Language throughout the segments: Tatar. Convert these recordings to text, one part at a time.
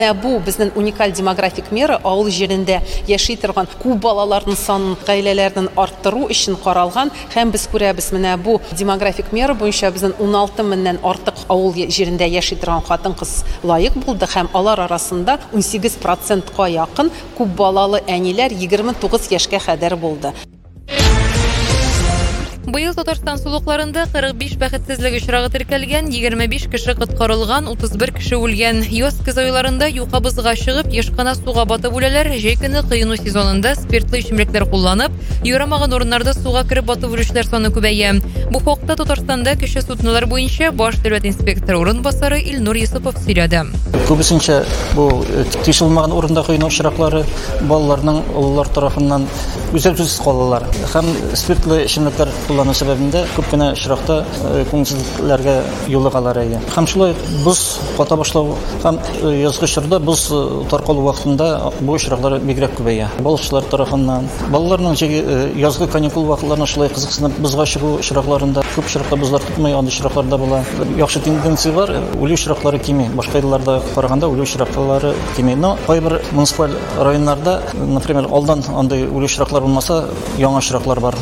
Бу безнең уникаль демографик мера авыл җирендә яши торган күп балаларның санын, гаиләләрен арттыру өчен каралган һәм без күрәбез менә бу демографик мера буенча безнең 16 меңнән артык авыл җирендә яши торган хатын-кыз лаек булды һәм алар арасында 18%ка якын күп балалы әниләр 29 яшькә кадәр булды. Быел Татарстан сулыкларында 45 бәхетсезлек очрагы теркәлгән, 25 кеше коткарылган, 31 кеше үлгән. Яз көз айларында юкабызга чыгып, еш кына суга батып үләләр. Җәй көне кыену сезонында спиртлы эчемлекләр кулланып, ярамаган урыннарда суга кереп батып үлүчеләр саны күбәя. Бу хакта Татарстанда кеше суднолар буенча баш дәүләт инспекторы урынбасары Илнур Йосыпов сөйләде. Күбесенчә бу тишелмәгән урында кыену очраклары балаларның уллар тарафыннан үзәк-үзәк калалар. Һәм спиртлы эчемлекләр куллану сәбәбендә күп кенә очракта күңелсезлекләргә юлыгалар иде. Һәм шулай боз ката башлау һәм язгы чорда боз таркалу вакытында бу очраклар бигрәк күбәя. Балыкчылар тарафыннан балаларның язгы каникул вакытларына шулай кызыксынып бозга чыгу очракларында күп очракта бозлар тотмый, андый очракларда була. Яхшы тенденция бар, үлү очраклары кими. Башка елларда караганда үлү очраклары кими. Но кайбер муниципаль районнарда, например, алдан андый үлү очраклар булмаса, яңа очраклар бар.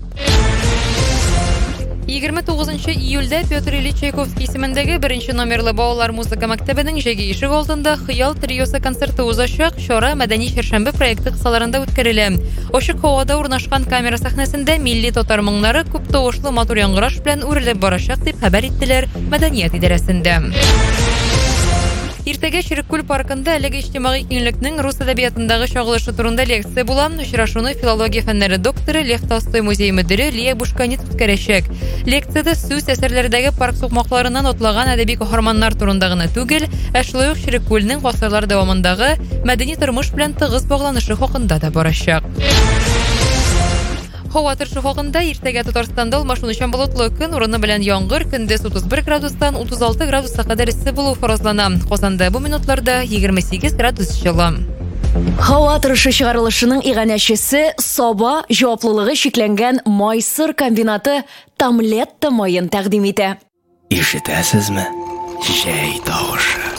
29 июльдә Петр Ильич Чайковский исемендәге 1 номерлы балалар музыка мәктәбенең җәйге ишек алдында хыял триосы концерты узачак. Чара мәдәни чәршәмбе проекты кысаларында үткәрелә. Ачык һавада урнашкан камера сәхнәсендә милли татар моңнары күп тавышлы матур яңгыраш белән үрелеп барачак дип хәбәр иттеләр мәдәният идарәсендә. Иртәгә Череккүл паркында әлеге иҗтимагый киңлекнең рус әдәбиятындагы чагылышы турында лекция була. Очрашуны филология фәннәре докторы Лев Толстой музей мөдире Лия Бушканит үткәрәчәк. Лекциядә сүз әсәрләрдәге парк сукмакларыннан атлаган әдәби каһарманнар турында гына түгел, ә шулай ук Череккүлнең гасырлар дәвамындагы мәдәни тормыш белән тыгыз багланышы хакында да барачак. Һава торышы хакында иртәгә Татарстанда алмашынучан болытлы көн, урыны белән яңгыр, көндез 31 градустан 36 градуска кадәр иссе булу фаразлана. Казанда бу минутларда 28 градус җылы. Һава торышы чыгарылышының иганәчесе Саба җаваплылыгы шикләнгән майсыр комбинаты Тамлетта майын тәкъдим итә. Ишетәсезме? Җәй тавышы.